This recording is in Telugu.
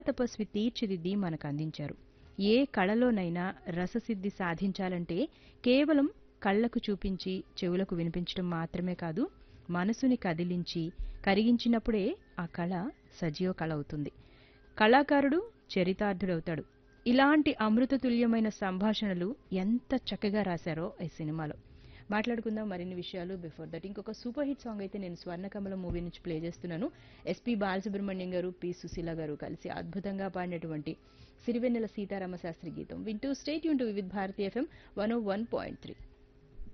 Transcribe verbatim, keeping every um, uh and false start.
తపస్వి తీర్చిదిద్ది మనకందించారు. ఏ కళలోనైనా రససిద్ధి సాధించాలంటే కేవలం కళ్లకు చూపించి చెవులకు వినిపించడం మాత్రమే కాదు, మనసుని కదిలించి కరిగించినప్పుడే ఆ కళ సజీవ కళ అవుతుంది. కళాకారుడు చరితార్థుడవుతాడు. ఇలాంటి అమృతతుల్యమైన సంభాషణలు ఎంత చక్కగా రాశారో ఈ సినిమాలో. మాట్లాడుకుందాం మరిన్ని విషయాలు. బిఫోర్ దట్ ఇంకొక సూపర్ హిట్ సాంగ్ అయితే నేను స్వర్ణకమలం మూవీ నుంచి ప్లే చేస్తున్నాను. ఎస్పి బాలసుబ్రహ్మణ్యం గారు, పి సుశీల గారు కలిసి అద్భుతంగా పాడినటువంటి సిరివెన్నెల సీతారామ శాస్త్రి గీతం వింటూ state Yoon to Vividh Bharati FM one oh one point three.